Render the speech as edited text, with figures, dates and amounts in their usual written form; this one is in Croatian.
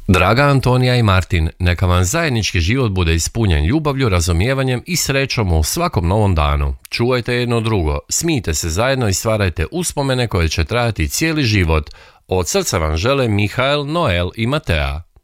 Draga Antonija i Martin, neka vam zajednički život bude ispunjen ljubavlju, razumijevanjem i srećom u svakom novom danu. Čuvajte jedno drugo, smijte se zajedno i stvarajte uspomene koje će trajati cijeli život. Od srca vam žele Mihael, Noel i Matea.